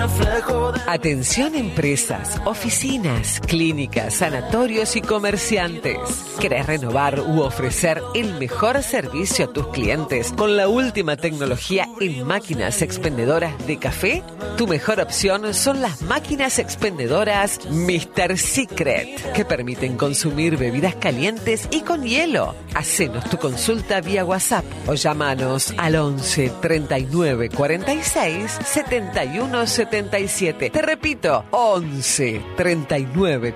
Atención empresas, oficinas, clínicas, sanatorios y comerciantes. ¿Querés renovar u ofrecer el mejor servicio a tus clientes con la última tecnología en máquinas expendedoras de café? Tu mejor opción son las máquinas expendedoras Mr. Secret, que permiten consumir bebidas calientes y con hielo. Hacenos tu consulta vía WhatsApp o llámanos al 11 39 46 71 77. Te repito, 11 39